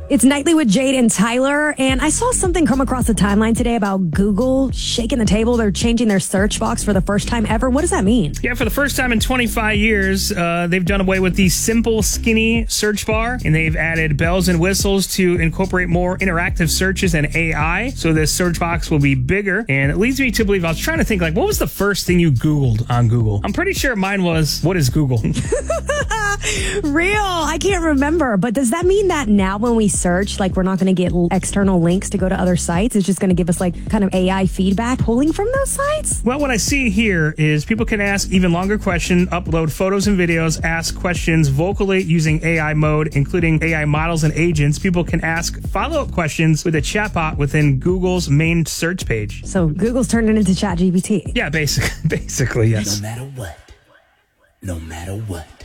It's Nightly with Jade and Tyler, and I saw something come across the timeline today about Google shaking the table. They're changing their search box for the first time ever. What does that mean? Yeah, for the first time in 25 years, they've done away with the simple, skinny search bar, and they've added bells and whistles to incorporate more interactive searches and AI. So this search box will be bigger, and it leads me to believe, I was trying to think, like, what was the first thing you Googled on Google? I'm pretty sure mine was, what is Google? Real, I can't remember. But does that mean that now when we search, like, we're not going to get external links to go to other sites? It's just going to give us, like, kind of AI feedback pulling from those sites? Well, what I see here is people can ask even longer questions, upload photos and videos, ask questions vocally using AI mode, including AI models and agents. People can ask follow-up questions with a chatbot within Google's main search page. So Google's turned it into ChatGPT. Yeah, basically, yes. No matter what.